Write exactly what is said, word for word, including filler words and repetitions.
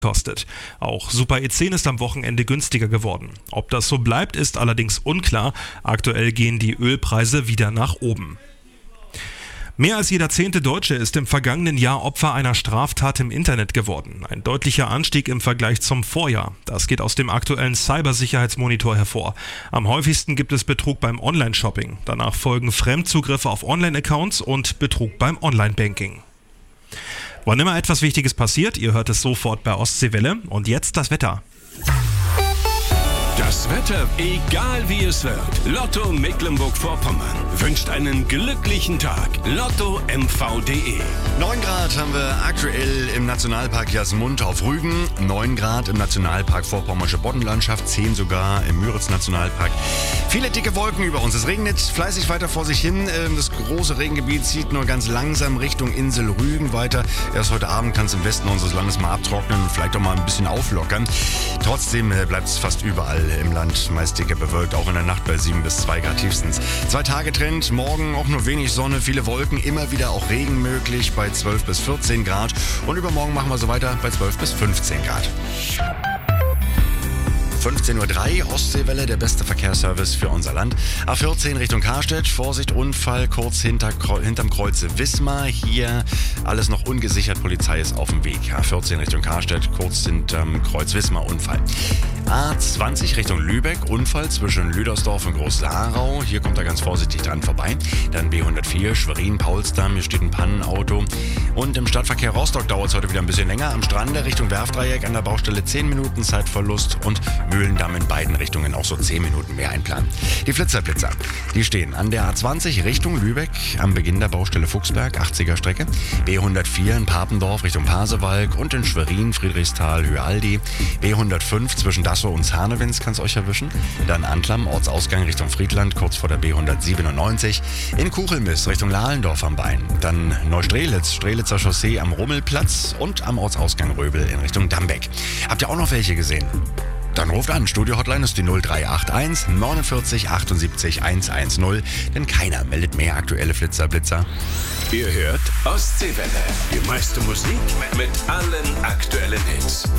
kostet. Auch Super E zehn ist am Wochenende günstiger geworden. Ob das so bleibt, ist allerdings unklar. Aktuell gehen die Ölpreise wieder nach oben. Mehr als jeder zehnte Deutsche ist im vergangenen Jahr Opfer einer Straftat im Internet geworden. Ein deutlicher Anstieg im Vergleich zum Vorjahr. Das geht aus dem aktuellen Cybersicherheitsmonitor hervor. Am häufigsten gibt es Betrug beim Online-Shopping. Danach folgen Fremdzugriffe auf Online-Accounts und Betrug beim Online-Banking. Wann immer etwas Wichtiges passiert, ihr hört es sofort bei Ostseewelle. Und jetzt das Wetter. Das Wetter, egal wie es wird. Lotto Mecklenburg-Vorpommern wünscht einen glücklichen Tag. Lotto M V punkt de. neun Grad haben wir aktuell im Nationalpark Jasmund auf Rügen, neun Grad im Nationalpark Vorpommersche Boddenlandschaft, zehn sogar im Müritz-Nationalpark. Viele dicke Wolken über uns. Es regnet fleißig weiter vor sich hin. Das große Regengebiet zieht nur ganz langsam Richtung Insel Rügen weiter. Erst heute Abend kann es im Westen unseres Landes mal abtrocknen und vielleicht auch mal ein bisschen auflockern. Trotzdem bleibt es fast überall im Land meist dicker bewölkt, auch in der Nacht bei sieben bis zwei Grad tiefstens. Zwei Tage Trend, morgen auch nur wenig Sonne, viele Wolken, immer wieder auch Regen möglich bei zwölf bis vierzehn Grad. Und übermorgen machen wir so weiter bei zwölf bis fünfzehn Grad. fünfzehn Uhr drei, Ostseewelle, der beste Verkehrsservice für unser Land. A vierzehn Richtung Karstedt, Vorsicht, Unfall, kurz hinter, hinterm Kreuze Wismar. Hier alles noch ungesichert, Polizei ist auf dem Weg. A vierzehn Richtung Karstedt, kurz hinterm Kreuz Wismar, Unfall. A zwanzig Richtung Lübeck, Unfall zwischen Lüdersdorf und Groß-Larau. Hier kommt er ganz vorsichtig dran vorbei. Dann B hundertvier, Schwerin-Paulsdamm, hier steht ein Pannenauto. Und im Stadtverkehr Rostock dauert es heute wieder ein bisschen länger. Am Strande Richtung Werfdreieck an der Baustelle zehn Minuten Zeitverlust und Mühlendamm in beiden Richtungen auch so zehn Minuten mehr einplanen. Die Flitzerblitzer, die stehen an der A zwanzig Richtung Lübeck am Beginn der Baustelle Fuchsberg, achtziger Strecke. B hundertvier in Papendorf Richtung Pasewalk und in Schwerin, Friedrichsthal, Hüaldi. B hundertfünf zwischen Dassow und Zarnewins kann es euch erwischen. Dann Antlam, Ortsausgang Richtung Friedland, kurz vor der B hundertsiebenundneunzig. In Kuchelmiss Richtung Lahlendorf am Bein. Dann Neustrelitz, Strelitzer Chaussee am Rummelplatz und am Ortsausgang Röbel in Richtung Dambeck. Habt ihr auch noch welche gesehen? Dann ruft an, Studio-Hotline ist die null drei acht eins neunundvierzig achtundsiebzig hundertzehn, denn keiner meldet mehr aktuelle Flitzer-Blitzer. Ihr hört Ostseewelle, die meiste Musik mit allen aktuellen Hits.